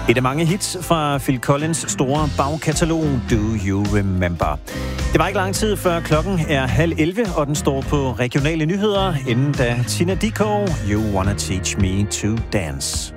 Et af mange hits fra Phil Collins store bagkatalog, Do You Remember. Det var ikke lang tid før klokken er 10:30, og den står på regionale nyheder, inden da Tina Dickow, You Wanna Teach Me to Dance.